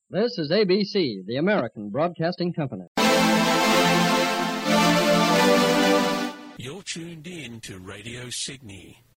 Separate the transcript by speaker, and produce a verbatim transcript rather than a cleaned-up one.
Speaker 1: This is A B C, the American Broadcasting Company.
Speaker 2: You're tuned in to Radio Sydney.